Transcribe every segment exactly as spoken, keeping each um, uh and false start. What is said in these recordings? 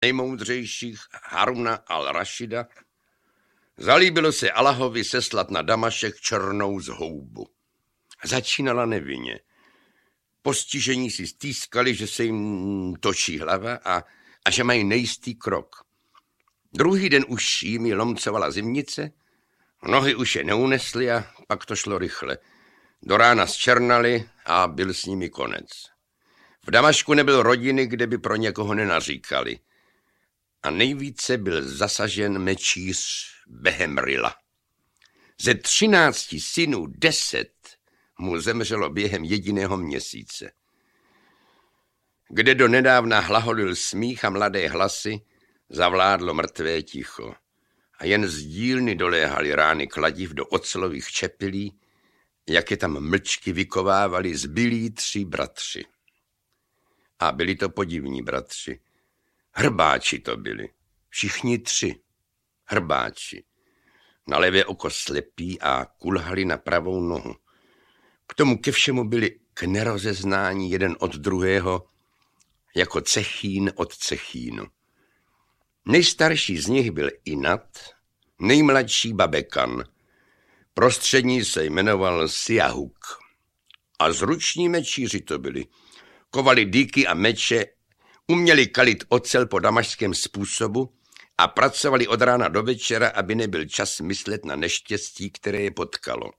nejmoudřejších Haruna al-Rašida zalíbilo se Allahovi seslat na Damašek černou zhoubu. Začínala nevinně. Postižení si stýskali, že se jim točí hlava a, a že mají nejistý krok. Druhý den už jim lomcovala zimnice, nohy už je neunesly a pak to šlo rychle. Do rána zčernali a byl s nimi konec. V Damašku nebyl rodiny, kde by pro někoho nenaříkali. A nejvíce byl zasažen mečíř Behemrila. Ze třinácti synů deset mu zemřelo během jediného měsíce. Kde do nedávna hlaholil smích a mladé hlasy, zavládlo mrtvé ticho. A jen z dílny doléhaly rány kladiv do ocelových čepilí, jak je tam mlčky vykovávali zbylí tři bratři. A byli to podivní bratři. Hrbáči to byli. Všichni tři. Hrbáči. Na levé oko slepí a kulhali na pravou nohu. K tomu ke všemu byli k nerozeznání jeden od druhého, jako cechín od cechínu. Nejstarší z nich byl Inat, nejmladší Babekan. Prostřední se jmenoval Siahuk. A zruční mečíři to byli. Kovali dýky a meče, uměli kalit ocel po damašském způsobu a pracovali od rána do večera, aby nebyl čas myslet na neštěstí, které je potkalo.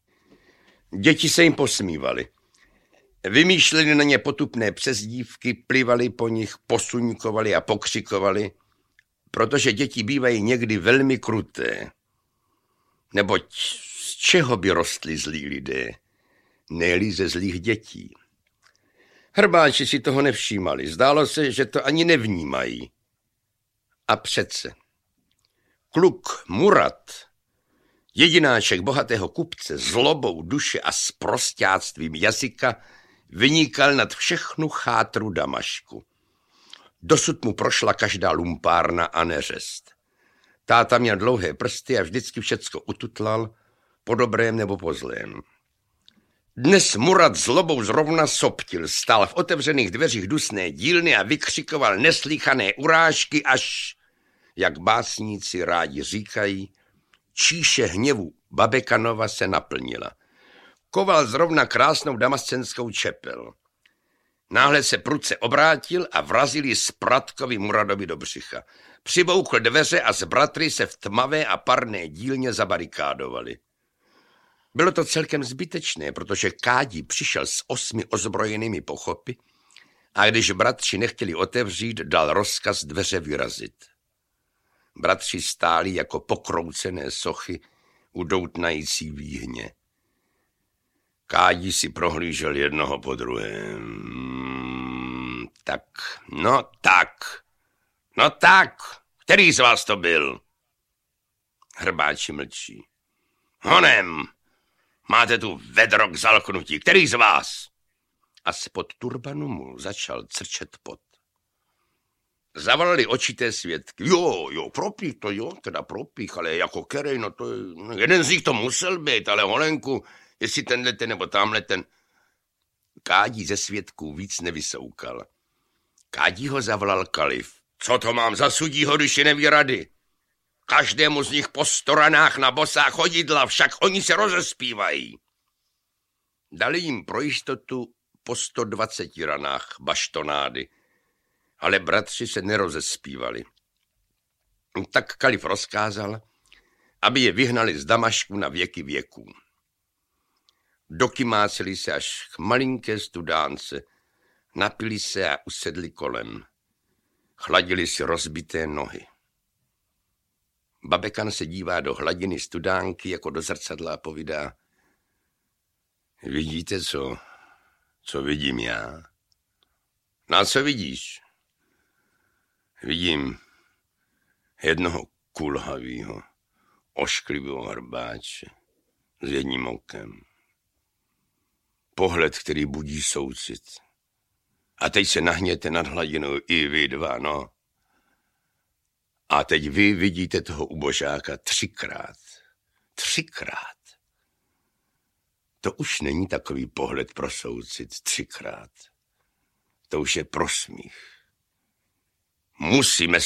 Děti se jim posmívali. Vymýšleli na ně potupné přezdívky, plivali po nich, posuňkovali a pokřikovali, protože děti bývají někdy velmi kruté. Neboť z čeho by rostli zlí lidé? Ne-li ze zlých dětí. Hrbáči si toho nevšímali, zdálo se, že to ani nevnímají. A přece. Kluk Murat, jedináček bohatého kupce, zlobou duše a sprosťáctvím jazyka, vynikal nad všechnu chátru Damašku. Dosud mu prošla každá lumpárna a neřest. Táta měl dlouhé prsty a vždycky všecko ututlal, po dobrém nebo po zlém. Dnes Murat zlobou zrovna soptil, stál v otevřených dveřích dusné dílny a vykřikoval neslýchané urážky, až, jak básníci rádi říkají, číše hněvu Babekanova se naplnila. Koval zrovna krásnou damascenskou čepel. Náhle se prudce obrátil a vrazil ji Spratkovi Muradovi do břicha. Přiboukl dveře a s bratry se v tmavé a parné dílně zabarikádovali. Bylo to celkem zbytečné, protože Kádi přišel s osmi ozbrojenými pochopy a když bratři nechtěli otevřít, dal rozkaz dveře vyrazit. Bratři stáli jako pokroucené sochy u doutnající výhně. Kádi si prohlížel jednoho po druhém. Tak, no tak, no tak, který z vás to byl? Hrbáči mlčí. Honem, máte tu vedro k zalknutí, který z vás? A spod turbanu mu začal crčet pot. Zavolali očité svědky. Jo, jo, propích to, jo, teda propích, ale jako kerej, no to je, no, jeden z nich to musel být, ale holenku, jestli tenhle ten nebo tamhle ten. Kádi ze svědků víc nevysoukal. Kádi ho zavolal kalif. Co to mám za sudího, když je neví rady? Každému z nich po sto ranách na bosá chodidla, však oni se rozespívají. Dali jim pro jistotu po sto dvaceti ranách baštonády, ale bratři se nerozespívali. Tak kalif rozkázal, aby je vyhnali z Damašku na věky věků. Dokymáceli se až k malinké studánce, napili se a usedli kolem. Chladili si rozbité nohy. Babekan se dívá do hladiny studánky jako do zrcadla a povídá: Vidíte, co, co vidím já? No a co vidíš? Vidím jednoho kulhavýho, ošklivého hrbáče s jedním okem. Pohled, který budí soucit. A teď se nahněte nad hladinou i vy dva, no. A teď vy vidíte toho ubožáka třikrát. Třikrát. To už není takový pohled pro soucit třikrát. To už je pro smích. Musíme